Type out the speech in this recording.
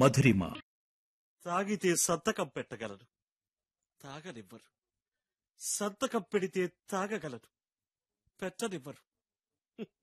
మధురిమ. తాగితే సంతకం పెట్టగలరు, తాగనివ్వరు. సంతకం పెడితే తాగగలరు, పెట్టనివ్వరు.